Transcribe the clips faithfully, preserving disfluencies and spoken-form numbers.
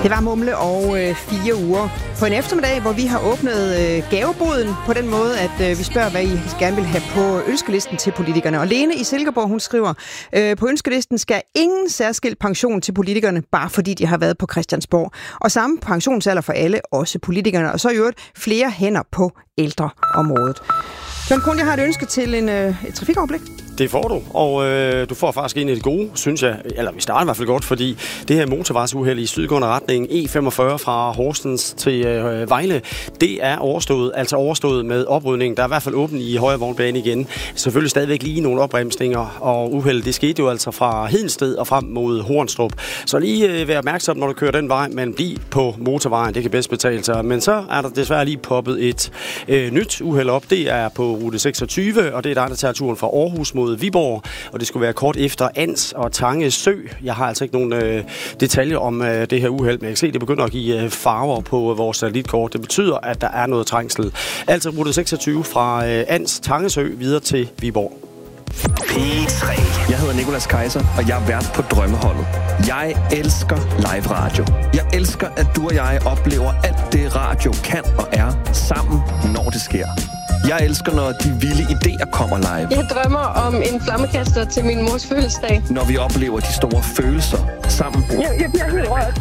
Det var Mumle og øh, fire uger på en eftermiddag, hvor vi har åbnet øh, gaveboden på den måde, at øh, vi spørger, hvad I gerne vil have på ønskelisten til politikerne. Og Lene i Silkeborg, hun skriver, øh, på ønskelisten skal ingen særskilt pension til politikerne, bare fordi de har været på Christiansborg. Og samme pensionsalder for alle, også politikerne. Og så i øvrigt flere hænder på ældreområdet. John Kuhn, jeg har et ønske til en, øh, et trafikoverblik. Det får du, og øh, du får faktisk en af de gode, synes jeg, eller vi starter i hvert fald godt, fordi det her motorvejsuheld i sydgående retning E femogfyrre fra Horsens til øh, Vejle, det er overstået, altså overstået med oprydning. Der er i hvert fald åbent i højre vognbane igen. Selvfølgelig stadigvæk lige nogle opbremsninger, og uheld, det skete jo altså fra Hedensted og frem mod Hornstrup. Så lige øh, vær opmærksom, når du kører den vej, men bliv på motorvejen, det kan bedst betale sig. Men så er der desværre lige poppet et øh, nyt uheld op, det er på rute seksogtyve, og det er der, der tager turen fra Aarhus mod Viborg, og det skulle være kort efter Ans og Tange Sø. Jeg har altså ikke nogen øh, detaljer om øh, det her uheld, men jeg kan se, at det begynder at give øh, farver på øh, vores satellitkort. Det betyder, at der er noget trængsel. Altså rute seksogtyve fra øh, Ans Tange Sø videre til Viborg. P tre. Jeg hedder Nicolas Kaiser, og jeg er vært på Drømmeholdet. Jeg elsker live radio. Jeg elsker, at du og jeg oplever alt det, radio kan og er, sammen, når det sker. Jeg elsker, når de vilde idéer kommer live. Jeg drømmer om en flammekaster til min mors fødselsdag. Når vi oplever de store følelser sammen. Jeg, jeg bliver helt rørt.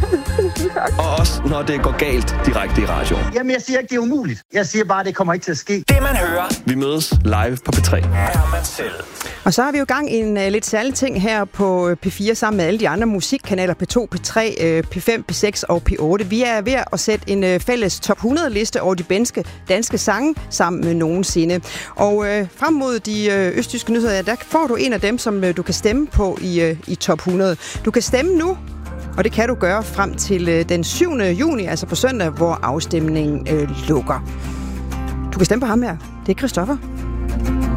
Og også, når det går galt direkte i radio. Jamen, jeg siger ikke, det er umuligt. Jeg siger bare, det kommer ikke til at ske. Det, man hører. Vi mødes live på P tre. Er man selv. Og så har vi jo gang i en uh, lidt særlig ting her på P fire sammen med alle de andre musikkanaler, P to, P tre, uh, P fem, P seks og P otte. Vi er ved at sætte en uh, fælles top hundrede liste over de danske, danske sange sammen med nogensinde. Og uh, frem mod de uh, østtyske nyheder, der får du en af dem, som uh, du kan stemme på i, uh, i top hundrede. Du kan stemme nu, og det kan du gøre frem til uh, den syvende juni, altså på søndag, hvor afstemningen uh, lukker. Du kan stemme på ham her. Det er Christoffer.